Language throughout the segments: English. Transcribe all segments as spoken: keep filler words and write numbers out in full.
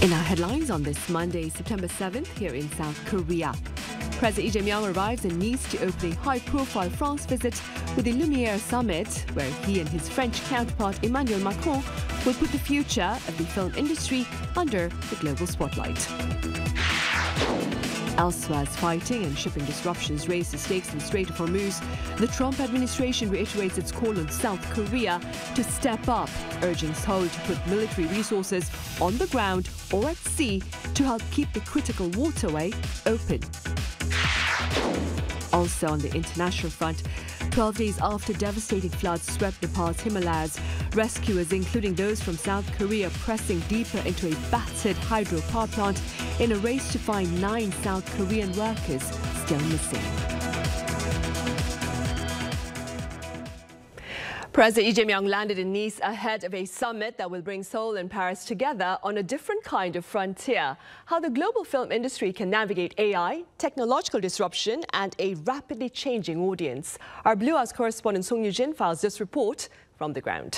In our headlines on this Monday, September seventh, here in South Korea. President Lee Jae-myung arrives in Nice to open a high-profile France visit with the Lumière Summit, where he and his French counterpart Emmanuel Macron will put the future of the film industry under the global spotlight. Elsewhere, as fighting and shipping disruptions raise the stakes in the Strait of Hormuz, the Trump administration reiterates its call on South Korea to step up, urging Seoul to put military resources on the ground or at sea to help keep the critical waterway open. Also on the international front, twelve days after devastating floods swept Nepal's Himalayas, rescuers, including those from South Korea, pressing deeper into a battered hydropower plant in a race to find nine South Korean workers still missing. President Lee Jae-myung landed in Nice ahead of a summit that will bring Seoul and Paris together on a different kind of frontier. How the global film industry can navigate A I, technological disruption, and a rapidly changing audience. Our Blue House correspondent Song Yu-jin files this report from the ground.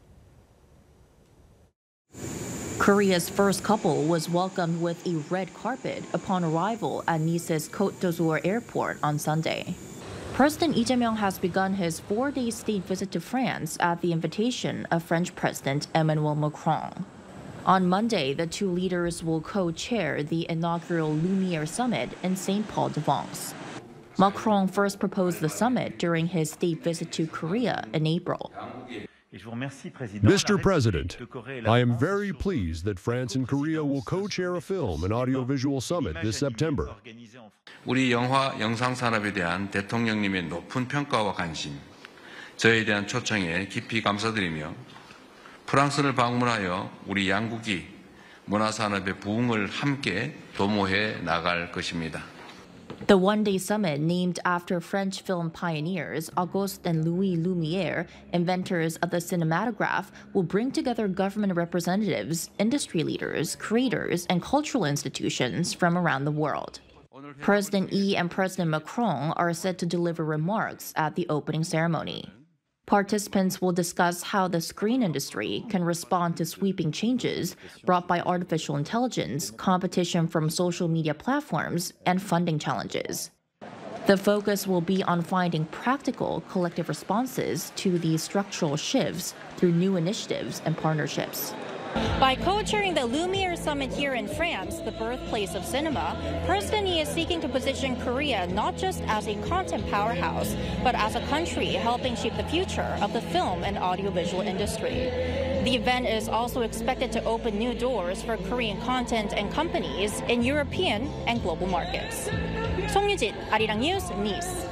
Korea's first couple was welcomed with a red carpet upon arrival at Nice's Côte d'Azur airport on Sunday. President Lee Jae-myung has begun his four-day state visit to France at the invitation of French President Emmanuel Macron. On Monday, the two leaders will co-chair the inaugural Lumière Summit in Saint Paul-de-Vence. Macron first proposed the summit during his state visit to Korea in April. Mister President, I am very pleased that France and Korea will co-chair a film and audiovisual summit this September. 우리 영화 영상 산업에 대한 대통령님의 높은 평가와 관심, 저에 대한 초청에 깊이 감사드리며 프랑스를 방문하여 우리 양국이 문화 산업의 부흥을 함께 도모해 나갈 것입니다. The one-day summit, named after French film pioneers Auguste and Louis Lumière, inventors of the cinematograph, will bring together government representatives, industry leaders, creators, and cultural institutions from around the world. President Lee and President Macron are set to deliver remarks at the opening ceremony. Participants will discuss how the screen industry can respond to sweeping changes brought by artificial intelligence, competition from social media platforms, and funding challenges. The focus will be on finding practical collective responses to these structural shifts through new initiatives and partnerships. By co-chairing the Lumière Summit here in France, the birthplace of cinema, President Lee is seeking to position Korea not just as a content powerhouse, but as a country helping shape the future of the film and audiovisual industry. The event is also expected to open new doors for Korean content and companies in European and global markets. Song Yu-jin, Arirang News, Nice.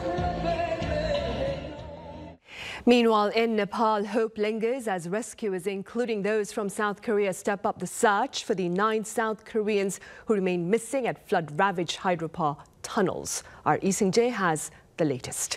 Meanwhile, in Nepal, hope lingers as rescuers, including those from South Korea, step up the search for the nine South Koreans who remain missing at flood-ravaged hydropower tunnels. Our Lee Seung-jae has the latest.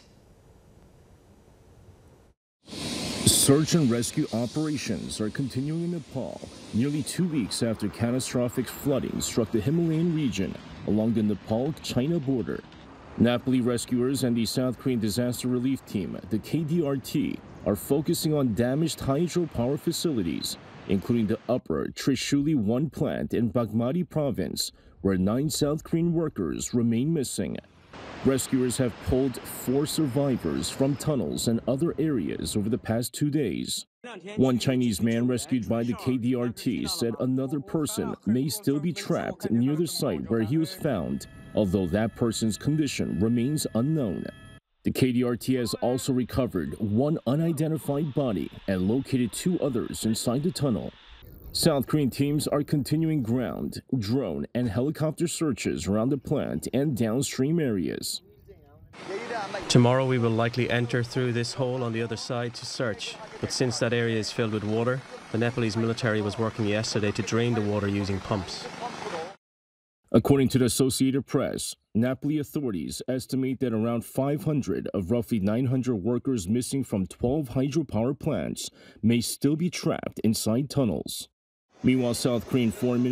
Search and rescue operations are continuing in Nepal, nearly two weeks after catastrophic flooding struck the Himalayan region along the Nepal-China border. Nepali rescuers and the South Korean Disaster Relief Team, the K D R T, are focusing on damaged hydropower facilities, including the Upper Trishuli one plant in Bagmati province, where nine South Korean workers remain missing. Rescuers have pulled four survivors from tunnels and other areas over the past two days. One Chinese man rescued by the K D R T said another person may still be trapped near the site where he was found, although that person's condition remains unknown. The K D R T has also recovered one unidentified body and located two others inside the tunnel. South Korean teams are continuing ground, drone, and helicopter searches around the plant and downstream areas. Tomorrow we will likely enter through this hole on the other side to search, but since that area is filled with water, the Nepalese military was working yesterday to drain the water using pumps. According to the Associated Press, Nepali authorities estimate that around five hundred of roughly nine hundred workers missing from twelve hydropower plants may still be trapped inside tunnels. Meanwhile, South Korean Foreign Minister